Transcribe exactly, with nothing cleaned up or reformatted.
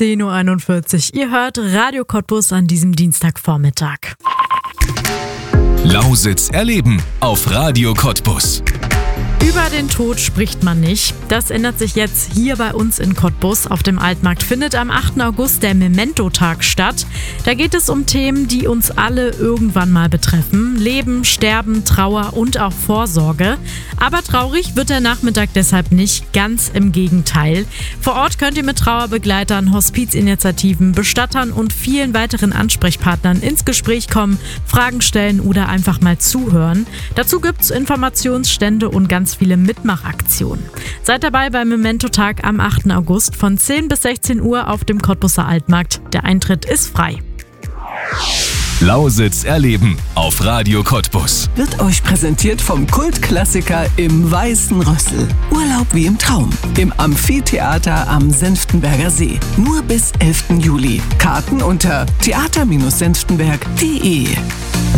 zehn Uhr einundvierzig. Ihr hört Radio Cottbus an diesem Dienstagvormittag. Lausitz erleben auf Radio Cottbus. Über den Tod spricht man nicht. Das ändert sich jetzt hier bei uns in Cottbus. Auf dem Altmarkt findet am achten August der Memento-Tag statt. Da geht es um Themen, die uns alle irgendwann mal betreffen. Leben, Sterben, Trauer und auch Vorsorge. Aber traurig wird der Nachmittag deshalb nicht, ganz im Gegenteil. Vor Ort könnt ihr mit Trauerbegleitern, Hospizinitiativen, Bestattern und vielen weiteren Ansprechpartnern ins Gespräch kommen, Fragen stellen oder einfach mal zuhören. Dazu gibt's Informationsstände und ganz viele Mitmachaktionen. Seid dabei beim Memento-Tag am achten August von zehn bis sechzehn Uhr auf dem Cottbuser Altmarkt. Der Eintritt ist frei. Lausitz erleben auf Radio Cottbus. Wird euch präsentiert vom Kultklassiker Im Weißen Rössel. Urlaub wie im Traum. Im Amphitheater am Senftenberger See. Nur bis elften Juli. Karten unter theater Bindestrich senftenberg punkt de.